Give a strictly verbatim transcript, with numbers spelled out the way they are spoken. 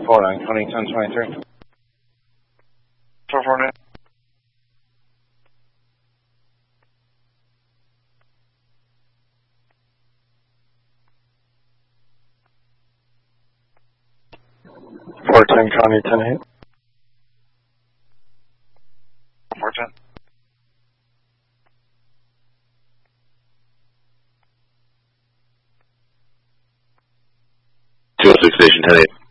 four nine, Connie, ten twenty-three. four four nine. four ten, Connie, ten eight. four ten. two oh six Station, ten eight.